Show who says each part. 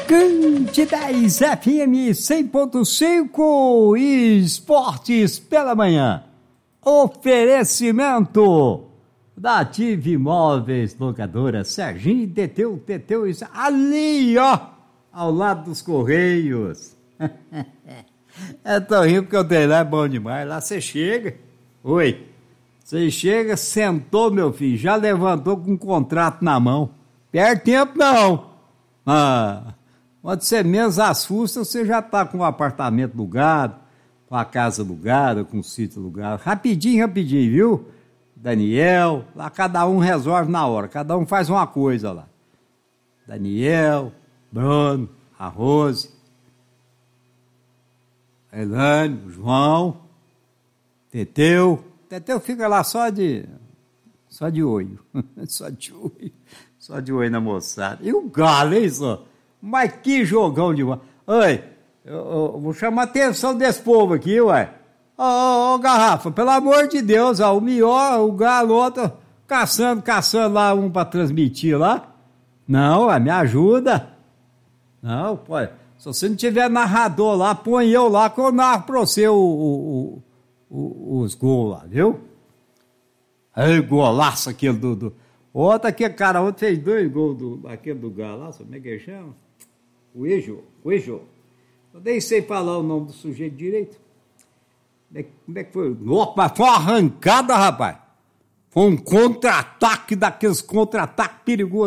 Speaker 1: Cantidez FM 100.5 Esportes pela manhã. Oferecimento da Ative Imóveis Locadora Serginho Teteu ali, ó, ao lado dos Correios. É tão rico porque o trem lá é bom demais. Lá você chega, você chega, sentou, meu filho, já levantou com um contrato na mão. Perde tempo não. Quando você menos assusta, você já está com o apartamento alugado, com a casa alugada, com o sítio alugado. Rapidinho, viu? Daniel, lá cada um resolve na hora, cada um faz uma coisa lá. Daniel, Bruno, a Rose, a Elane, o João, Teteu. Teteu fica lá só de olho, só de olho na moçada. E o Galo, hein, só? Mas que jogão de bola. Oi, eu vou chamar a atenção desse povo aqui, ué. Ô, Garrafa, pelo amor de Deus, ó, o melhor, o Galo, outro, caçando lá um pra transmitir lá. Não, me ajuda. Não, pô, se você não tiver narrador lá, põe eu lá que eu narro pra você os gols lá, viu? Aí, golaço aquele do... Outro aqui, cara, outro fez 2 gols aquele do Galo lá, como é que ele chama? O Ejo. Eu nem sei falar o nome do sujeito direito. Como é que foi? Nossa, mas foi uma arrancada, rapaz. Foi um contra-ataque daqueles contra-ataques perigosos.